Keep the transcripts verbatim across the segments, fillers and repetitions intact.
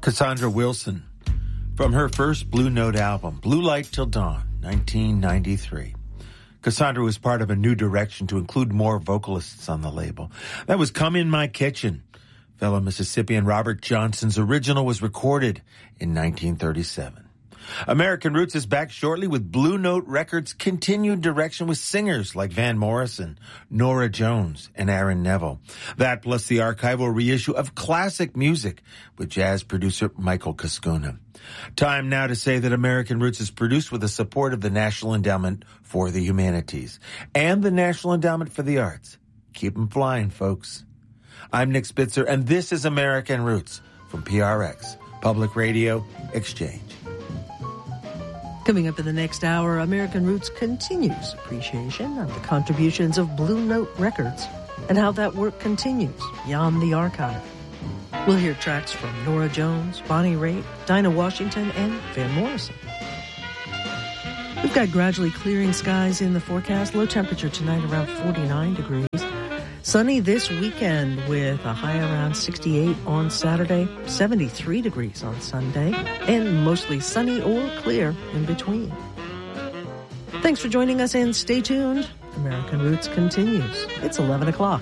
Cassandra Wilson, from her first Blue Note album, Blue Light Till Dawn, nineteen ninety-three. Cassandra was part of a new direction to include more vocalists on the label. That was Come In My Kitchen. Fellow Mississippian Robert Johnson's original was recorded in nineteen thirty-seven. American Roots is back shortly with Blue Note Records' continued direction with singers like Van Morrison, Norah Jones, and Aaron Neville. That plus the archival reissue of classic music with jazz producer Michael Kaskuna. Time now to say that American Roots is produced with the support of the National Endowment for the Humanities and the National Endowment for the Arts. Keep 'em flying, folks. I'm Nick Spitzer, and this is American Roots from P R X, Public Radio Exchange. Coming up in the next hour, American Roots continues appreciation of the contributions of Blue Note Records and how that work continues beyond the archive. We'll hear tracks from Norah Jones, Bonnie Raitt, Dinah Washington, and Van Morrison. We've got gradually clearing skies in the forecast. Low temperature tonight around forty-nine degrees. Sunny this weekend with a high around sixty-eight on Saturday, seventy-three degrees on Sunday, and mostly sunny or clear in between. Thanks for joining us and stay tuned. American Roots continues. It's eleven o'clock.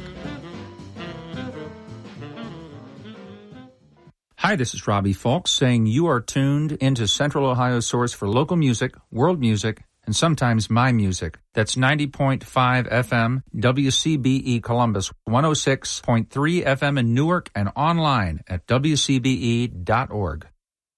Hi, this is Robbie Falk saying you are tuned into Central Ohio's source for local music, world music, and sometimes my music. That's ninety point five F M, W C B E Columbus, one oh six point three F M in Newark, and online at W C B E dot org.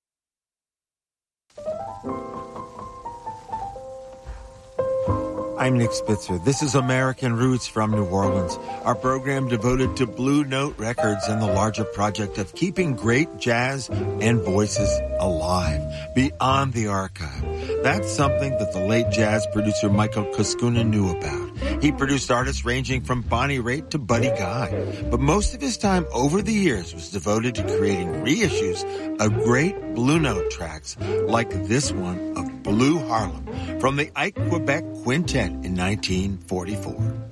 I'm Nick Spitzer. This is American Roots from New Orleans, our program devoted to Blue Note Records and the larger project of keeping great jazz and voices alive beyond the archive. That's something that the late jazz producer Michael Kaskuna knew about. He produced artists ranging from Bonnie Raitt to Buddy Guy, but most of his time over the years was devoted to creating reissues of great Blue Note tracks like this one of Blue Harlem from the Ike Quebec Quintet in nineteen forty-four.